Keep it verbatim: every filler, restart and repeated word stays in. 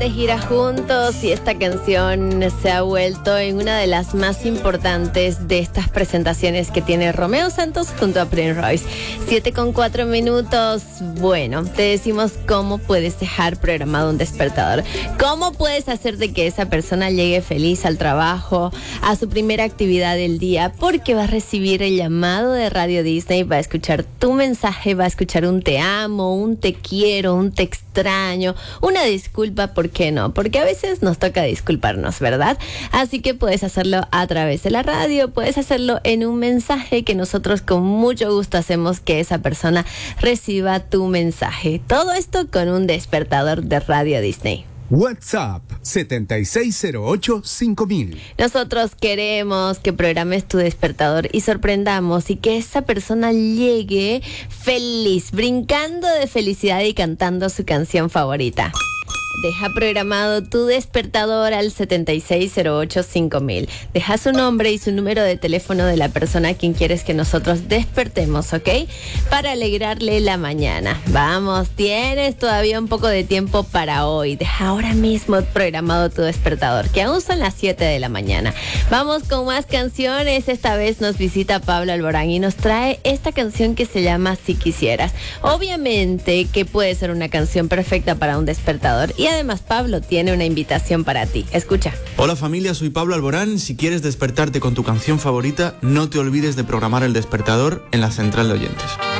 de gira juntos y esta canción se ha vuelto en una de las más importantes de estas presentaciones que tiene Romeo Santos junto a Prince Royce. Siete con cuatro minutos. Bueno, te decimos cómo puedes dejar programado un despertador. Cómo puedes hacer de que esa persona llegue feliz al trabajo, a su primera actividad del día, porque va a recibir el llamado de Radio Disney, va a escuchar tu mensaje, va a escuchar un te amo, un te quiero, un te extraño, una disculpa, ¿por qué no? Porque a veces nos toca disculparnos, ¿verdad? Así que puedes hacerlo a través de la radio, puedes hacerlo en un mensaje que nosotros con mucho gusto hacemos que esa persona reciba tu mensaje. Todo esto con un despertador de Radio Disney. WhatsApp setenta y seis cero ocho cinco mil. Nosotros queremos que programes tu despertador y sorprendamos y que esa persona llegue feliz, brincando de felicidad y cantando su canción favorita. Deja programado tu despertador al setenta y seis cero ocho cinco mil. Deja su nombre y su número de teléfono de la persona a quien quieres que nosotros despertemos, ¿ok? Para alegrarle la mañana. Vamos, tienes todavía un poco de tiempo para hoy. Deja ahora mismo programado tu despertador, que aún son las siete de la mañana. Vamos con más canciones. Esta vez nos visita Pablo Alborán y nos trae esta canción que se llama Si Quisieras. Obviamente que puede ser una canción perfecta para un despertador. Y además Pablo tiene una invitación para ti. Escucha. Hola familia, soy Pablo Alborán. Si quieres despertarte con tu canción favorita, no te olvides de programar el despertador en la central de oyentes.